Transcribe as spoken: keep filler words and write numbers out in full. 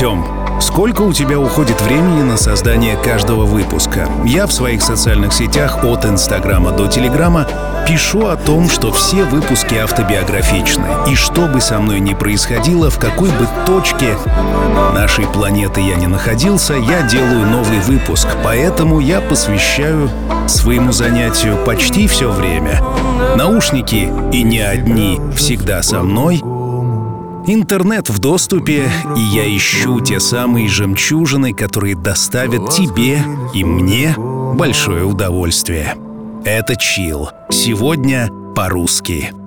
Артём, сколько у тебя уходит времени на создание каждого выпуска? Я в своих социальных сетях от Инстаграма до Телеграма пишу о том, что все выпуски автобиографичны. И что бы со мной ни происходило, в какой бы точке нашей планеты я ни находился, я делаю новый выпуск. Поэтому я посвящаю своему занятию почти все время. Наушники, и не одни, всегда со мной. Интернет в доступе, и я ищу те самые жемчужины, которые доставят тебе и мне большое удовольствие. Это Chill. Сегодня по-русски.